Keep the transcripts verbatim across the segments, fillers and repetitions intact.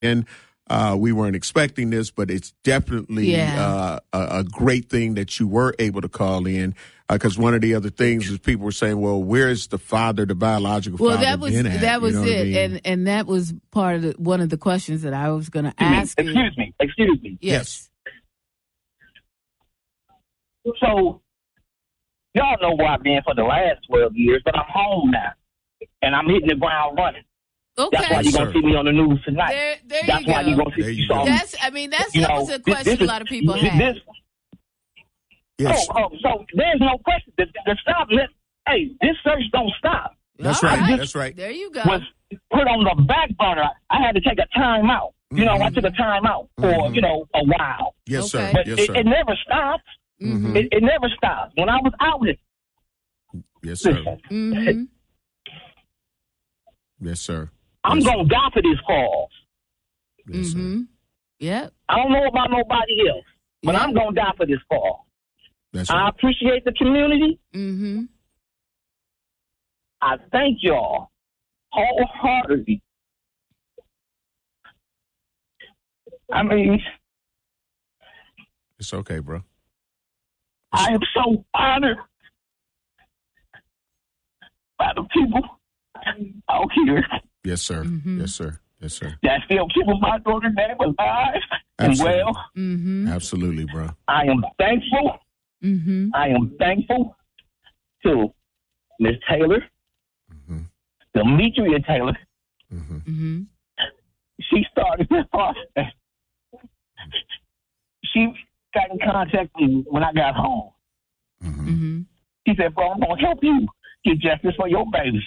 in. Uh, we weren't expecting this, but it's definitely Yeah. uh, a, a great thing that you were able to call in. Because one of the other things is people were saying, "Well, where's the father, the biological Well, father?" that was been at? that was you know it, what I mean? and and that was part of the, one of the questions that I was going to Excuse ask me, you. excuse me, excuse me. Yes. So, y'all know where I've been for the last twelve years, but I'm home now, and I'm hitting the ground running. Okay. That's why Yes, you're going to sir. see me on the news tonight. There, there That's you why go. you're going to see There me. you go. That's. I mean, that's You that know, was a this- question this a is- lot of people this- had. Yes. Oh, oh, so there's no question. The, the stop. Let, hey, this search don't stop. That's All right. That's right. There you go. Was put on the back burner. I had to take a time out. You know, I Mhm. took a time out for Mhm. you know a while. Yes, Okay. sir. But Yes, it, sir. it never stopped. Mhm. It, it never stopped. When I was out here, Yes, sir. listen, Mhm. Yes, sir. I'm Yes, gonna die for this cause. Yes, sir. Mhm. Yep. I don't know about nobody else, but Yeah. I'm gonna die for this cause. That's I right. appreciate the community. Mhm. I thank y'all wholeheartedly. I mean, It's okay, bro. I am so honored by the people out here Yes, sir. Mhm. Yes, sir. Yes, sir. that still keeping my daughter's name alive and Absolutely. well. Mhm. Absolutely, bro. I am thankful. Mhm. I am thankful to Miss Taylor, Mm-hmm. Demetria Taylor. Mm-hmm. Mhm. She started this process. She got in contact with me when I got home. Mm-hmm. Mhm. She said, "Bro, I'm going to help you get justice for your baby."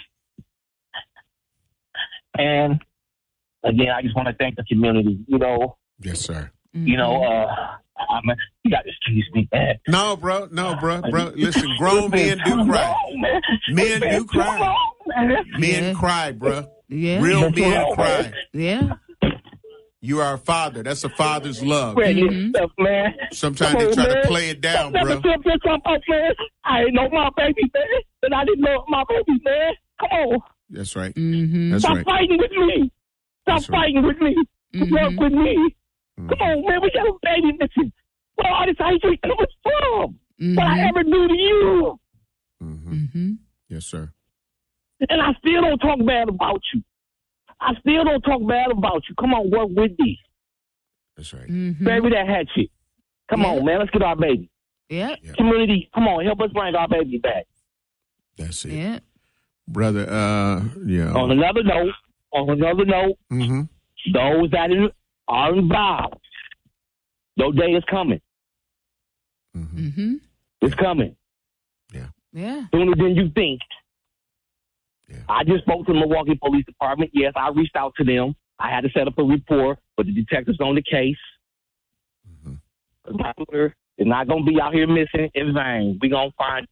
And again, I just want to thank the community. You know, Yes, sir. you know, uh, I mean, you got to excuse me, man. No, bro. No, bro. Bro, listen, grown men do cry. Man, Men do cry. Long, man. Men Yeah. cry, bro. Yeah. Real It's too men long, cry. man. Yeah. You are a father. That's a father's love. Pregnant Mhm. stuff, man. Sometimes Come they on, try man. to play it down, Don't never bro. flip this up, man. I ain't know my baby, man. And I didn't know my baby, man. Come on. That's right. Mhm. That's Stop right. fighting with me. Stop That's right. fighting with me. Mhm. Work with me. Mhm. Come on, man. We got a baby missing. Where all this hatred coming from? What I Mhm. ever do to you? Mhm. Mhm. Yes, sir. And I still don't talk bad about you. I still don't talk bad about you. Come on, work with me. That's right. Mhm. Bury that hatchet. Come Yeah. on, man. Let's get our baby. Yeah. Yeah. Community, come on. Help us bring our baby back. That's it. Yeah. Brother, uh, yeah. On another note, on another note, Mm-hmm. those that are involved, no day is coming. Mm-hmm. Mhm. It's coming. Yeah. Sooner than you think. Yeah. I just spoke to the Milwaukee Police Department. Yes, I reached out to them. I had to set up a report, but the detectives on the case. Mm-hmm. My daughter is not going to be out here missing in vain. We're going to find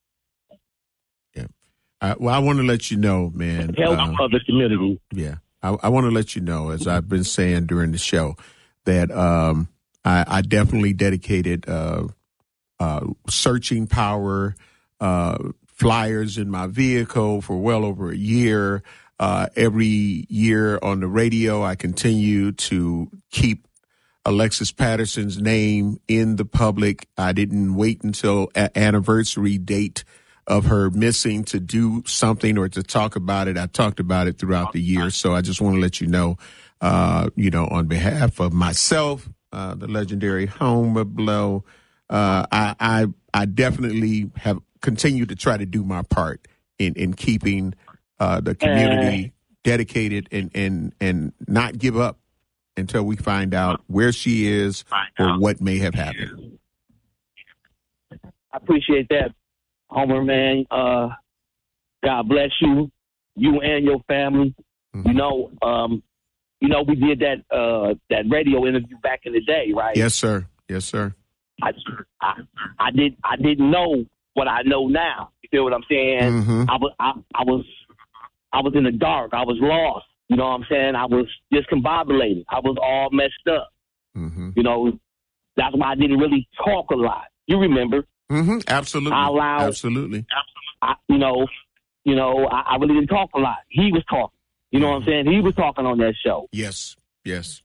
Uh, well, I want to let you know, man. help uh, of the community. Yeah, I, I want to let you know, as I've been saying during the show, that um, I, I definitely dedicated uh, uh, searching power, uh, flyers in my vehicle for well over a year. Uh, every year on the radio, I continue to keep Alexis Patterson's name in the public. I didn't wait until an anniversary date of her missing to do something or to talk about it. I talked about it throughout the year. So I just want to let you know, uh, you know, on behalf of myself, uh, the legendary Homer Blow, uh, I, I, I definitely have continued to try to do my part in, in keeping, uh, the community dedicated and, and, and not give up until we find out where she is or what may have happened. I appreciate that, Homer, man. Uh, God bless you, you and your family. Mm-hmm. You know, um, you know, we did that uh, that radio interview back in the day, right? Yes, sir. Yes, sir. I, I, I did. I didn't know what I know now. You feel what I'm saying? Mm-hmm. I was. I, I was. I was in the dark. I was lost. You know what I'm saying? I was discombobulated. I was all messed up. Mm-hmm. You know, that's why I didn't really talk a lot. You remember? Mm-hmm. Absolutely. I allowed- Absolutely. I, you know, you know, I, I really didn't talk a lot. He was talking. You know what I'm saying? He was talking on that show. Yes. Yes.